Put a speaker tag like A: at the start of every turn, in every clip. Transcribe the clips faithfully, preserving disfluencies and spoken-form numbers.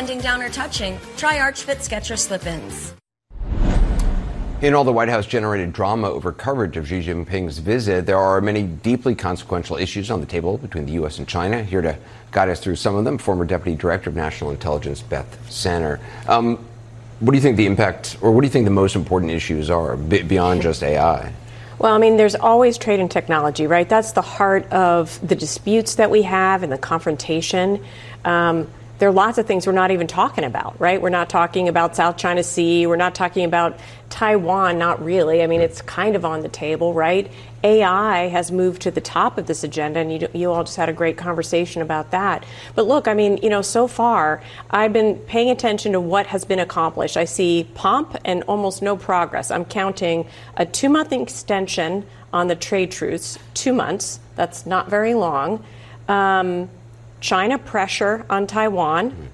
A: bending down or touching, try ArchFit Skechers slip-ins.
B: In all the White House-generated drama over coverage of Xi Jinping's visit, there are many deeply consequential issues on the table between the U S and China. Here to guide us through some of them, former Deputy Director of National Intelligence, Beth Sanner. Um, what do you think the impact, or what do you think the most important issues are b- beyond just A I?
C: Well, I mean, there's always trade and technology, right? That's the heart of the disputes that we have and the confrontation. Um, There are lots of things we're not even talking about, right? We're not talking about South China Sea. We're not talking about Taiwan, not really. I mean, it's kind of on the table, right? A I has moved to the top of this agenda, and you, you all just had a great conversation about that. But look, I mean, you know, so far, I've been paying attention to what has been accomplished. I see pomp and almost no progress. I'm counting a two-month extension on the trade truce, two months. That's not very long. Um, China pressure on Taiwan, mm-hmm.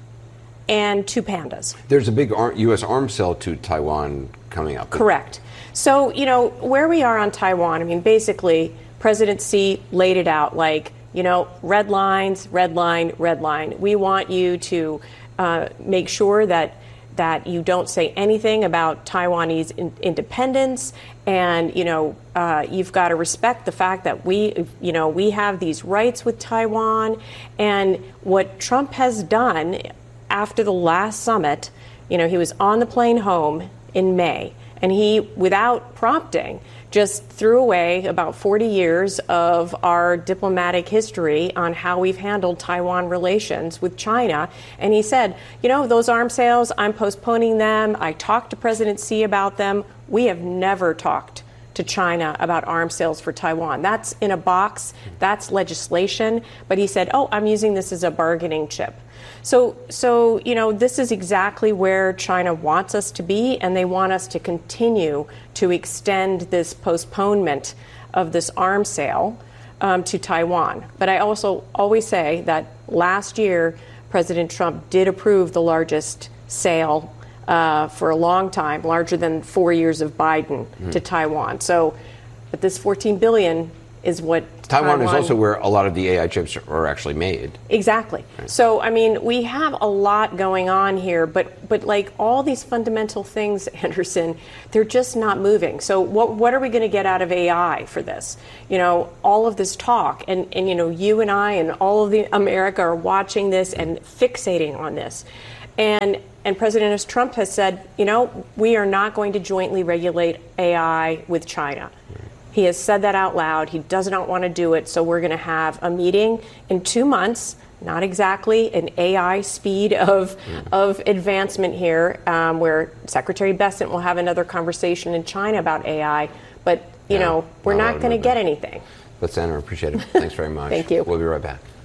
C: and two pandas.
B: There's a big U S arms sale to Taiwan coming up.
C: Correct. So, you know, where we are on Taiwan, I mean, basically, President Xi laid it out like, you know, red lines, red line, red line. We want you to uh, make sure that that you don't say anything about Taiwanese in- independence, and you know uh, you've got to respect the fact that we, you know, we have these rights with Taiwan. And what Trump has done after the last summit, you know, he was on the plane home in May, and he, without prompting, just threw away about forty years of our diplomatic history on how we've handled Taiwan relations with China. And he said, you know, those arms sales, I'm postponing them. I talked to President Xi about them. We have never talked to China about arms sales for Taiwan. That's in a box. That's legislation. But he said, oh, I'm using this as a bargaining chip. So, so you know, this is exactly where China wants us to be, and they want us to continue to extend this postponement of this arms sale um, to Taiwan. But I also always say that last year, President Trump did approve the largest sale uh, for a long time, larger than four years of Biden, mm-hmm. to Taiwan. So, but this fourteen billion dollars is what
B: Taiwan, Taiwan is also where a lot of the A I chips are actually made.
C: Exactly. Right. So, I mean, we have a lot going on here, but but like all these fundamental things, Anderson, they're just not moving. So what what are we going to get out of A I for this? You know, all of this talk, and, and, you know, you and I and all of the America are watching this and fixating on this. And and President Trump has said, you know, we are not going to jointly regulate A I with China. Right. He has said that out loud. He does not want to do it. So we're going to have a meeting in two months, not exactly an A I speed of mm. of advancement here, um, where Secretary Bessent will have another conversation in China about A I. But, you yeah, know, we're not going to get anything.
B: But, Senator, appreciate it. Thanks very much.
C: Thank you.
B: We'll be right back.